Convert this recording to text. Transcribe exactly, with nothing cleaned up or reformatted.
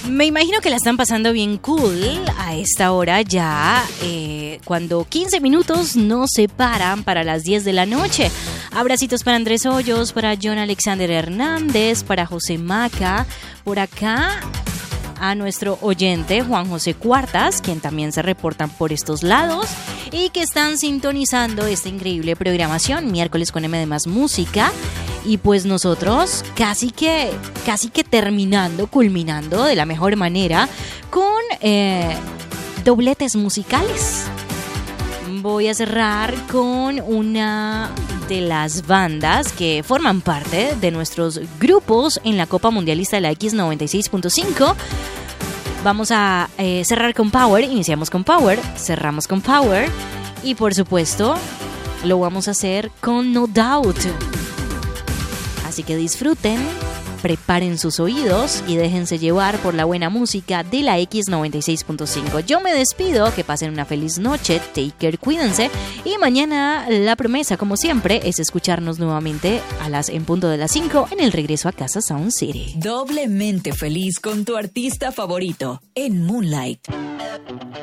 Me imagino que la están pasando bien cool a esta hora ya, eh, cuando quince minutos nos separan para las diez de la noche. Abracitos para Andrés Hoyos, para John Alexander Hernández, para José Maca, por acá a nuestro oyente Juan José Cuartas, quien también se reportan por estos lados y que están sintonizando esta increíble programación, miércoles con M de Más Música. Y pues nosotros casi que, casi que terminando, culminando de la mejor manera con eh, dobletes musicales. Voy a cerrar con una de las bandas que forman parte de nuestros grupos en la Copa Mundialista de la X noventa y seis punto cinco. Vamos a eh, cerrar con Power, iniciamos con Power, cerramos con Power y por supuesto lo vamos a hacer con No Doubt. Así que disfruten, preparen sus oídos y déjense llevar por la buena música de la X noventa y seis punto cinco. Yo me despido, que pasen una feliz noche, take care, cuídense. Y mañana la promesa, como siempre, es escucharnos nuevamente a las en punto de las cinco en el regreso a casa Sound City. Doblemente feliz con tu artista favorito en Moonlight.